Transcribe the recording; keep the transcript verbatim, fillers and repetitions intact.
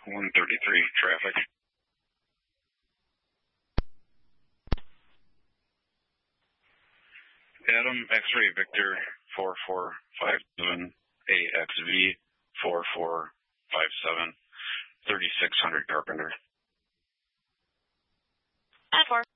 one thirty-three traffic. Adam X-ray Victor four four five seven A X V four four five seven thirty-six hundred Carpenter. Four.